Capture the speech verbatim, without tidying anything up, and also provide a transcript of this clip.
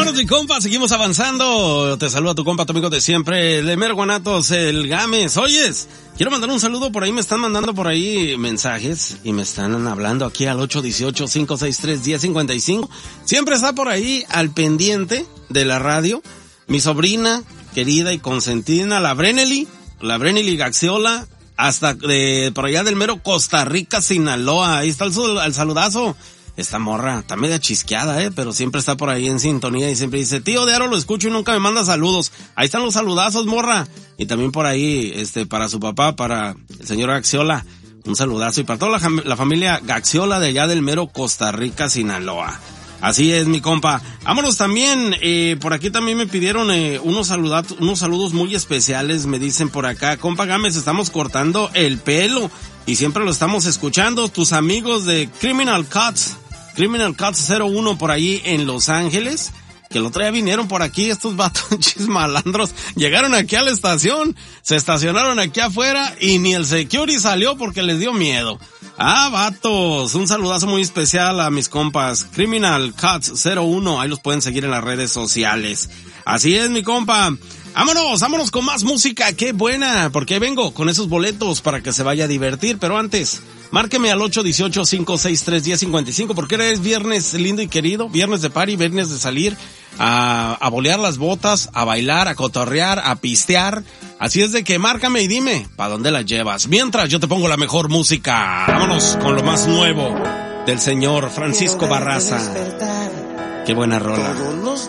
Vámonos, mi compa, seguimos avanzando. Te saluda tu compa, tu amigo de siempre, el Emer Guanatos, el Gámez. Oyes, quiero mandar un saludo por ahí, me están mandando por ahí mensajes y me están hablando aquí al ocho uno ocho, cinco seis tres, uno cero cinco cinco. Siempre está por ahí al pendiente de la radio mi sobrina querida y consentida, la Brenely, la Brenely Gaxiola, hasta de por allá del mero Costa Rica, Sinaloa. Ahí está el, el saludazo. Esta morra está media chisqueada, eh, pero siempre está por ahí en sintonía y siempre dice, tío de Aro, lo escucho y nunca me manda saludos. Ahí están los saludazos, morra. Y también por ahí, este, para su papá, para el señor Gaxiola, un saludazo. Y para toda la, la familia Gaxiola de allá del mero Costa Rica, Sinaloa. Así es, mi compa. Vámonos también, eh, por aquí también me pidieron eh, unos saludatos, unos saludos muy especiales, me dicen por acá, compa Gámez, estamos cortando el pelo y siempre lo estamos escuchando, tus amigos de Criminal Cuts, Criminal Cuts cero uno por ahí en Los Ángeles, que el otro día vinieron por aquí estos vatos malandros, llegaron aquí a la estación, se estacionaron aquí afuera y ni el security salió porque les dio miedo. Ah, vatos, un saludazo muy especial a mis compas, Criminal Cuts cero uno, ahí los pueden seguir en las redes sociales. Así es, mi compa. Vámonos, vámonos con más música, qué buena, porque vengo con esos boletos para que se vaya a divertir, pero antes, márqueme al ocho uno ocho, cinco seis tres, uno cero cinco cinco, porque eres viernes lindo y querido, viernes de party, viernes de salir a, a bolear las botas, a bailar, a cotorrear, a pistear. Así es de que márcame y dime, ¿para dónde la llevas? Mientras yo te pongo la mejor música. Vámonos con lo más nuevo del señor Francisco Barraza. Qué buena rola.